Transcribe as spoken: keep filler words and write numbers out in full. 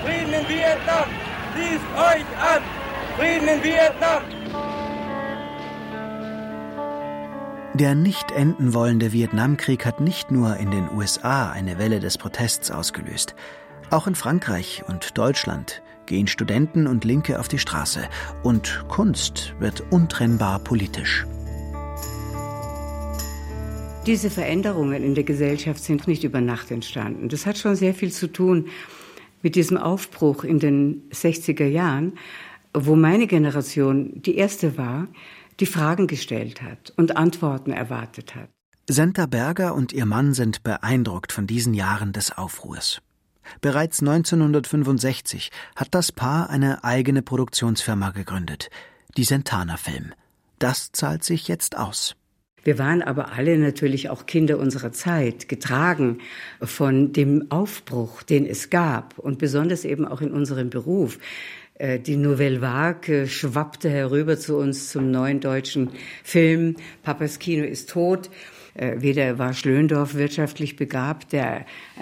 Frieden in Vietnam! Schließt euch an! Frieden in Vietnam! Der nicht enden wollende Vietnamkrieg hat nicht nur in den U S A eine Welle des Protests ausgelöst. Auch in Frankreich und Deutschland gehen Studenten und Linke auf die Straße. Und Kunst wird untrennbar politisch. Diese Veränderungen in der Gesellschaft sind nicht über Nacht entstanden. Das hat schon sehr viel zu tun mit diesem Aufbruch in den sechziger Jahren, wo meine Generation die erste war, die Fragen gestellt hat und Antworten erwartet hat. Senta Berger und ihr Mann sind beeindruckt von diesen Jahren des Aufruhrs. Bereits neunzehnhundertfünfundsechzig hat das Paar eine eigene Produktionsfirma gegründet, die Sentana Film. Das zahlt sich jetzt aus. Wir waren aber alle natürlich auch Kinder unserer Zeit, getragen von dem Aufbruch, den es gab und besonders eben auch in unserem Beruf. Die Nouvelle Vague schwappte herüber zu uns zum neuen deutschen Film. Papas Kino ist tot. Weder war Schlöndorff wirtschaftlich begabt, der